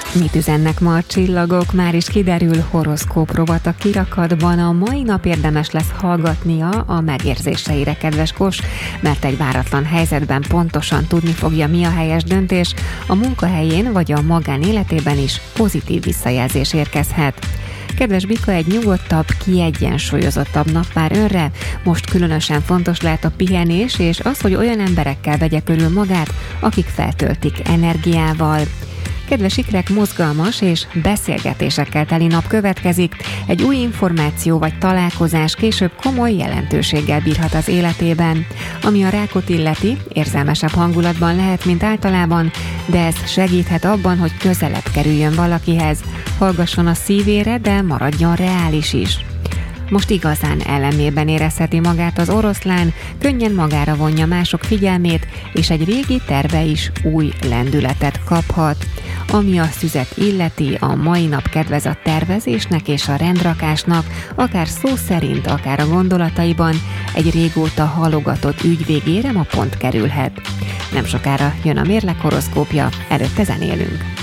Mit üzennek ma a csillagok? Már is kiderül, horoszkóp rovat a kirakatban. A mai nap érdemes lesz hallgatnia a megérzéseire, kedves Kos, mert egy váratlan helyzetben pontosan tudni fogja, mi a helyes döntés. A munkahelyén vagy a magánéletében is pozitív visszajelzés érkezhet. Kedves Bika, egy nyugodtabb, kiegyensúlyozottabb nap vár önre. Most különösen fontos lehet a pihenés, és az, hogy olyan emberekkel vegye körül magát, akik feltöltik energiával. Kedves ikrek, mozgalmas és beszélgetésekkel teli nap következik. Egy új információ vagy találkozás később komoly jelentőséggel bírhat az életében. Ami a rákot illeti, érzelmesebb hangulatban lehet, mint általában, de ez segíthet abban, hogy közelebb kerüljön valakihez. Hallgasson a szívére, de maradjon reális is. Most igazán ellenében érezheti magát az oroszlán, könnyen magára vonja mások figyelmét, és egy régi terve is új lendületet kaphat. Ami a szüzet illeti, a mai nap kedvez a tervezésnek és a rendrakásnak, akár szó szerint, akár a gondolataiban, egy régóta halogatott ügy végére ma pont kerülhet. Nem sokára jön a mérleg horoszkópja, előtte zenélünk.